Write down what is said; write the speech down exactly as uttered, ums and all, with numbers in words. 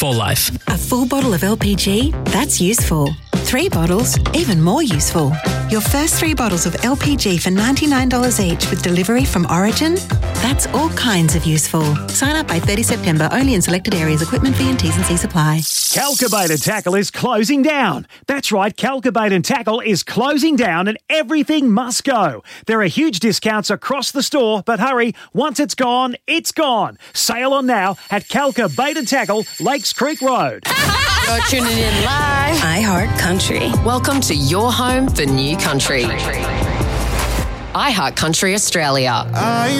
for life. A full bottle of L P G? That's useful. Three bottles? Even more useful. Your first three bottles of L P G for ninety-nine dollars each with delivery from Origin? That's all kinds of useful. Sign up by thirtieth September, only in selected areas. Equipment fee and T's and C's apply. Calcubait and Tackle is closing down. That's right, Calcubait and Tackle is closing down and everything must go. There are huge discounts across the store, but hurry, once it's gone, it's gone. Sail on now at Calcubait and Tackle, Lakes Creek Road. You're tuning in live. iHeart Country. Welcome to your home for new country. iHeart Country Australia. I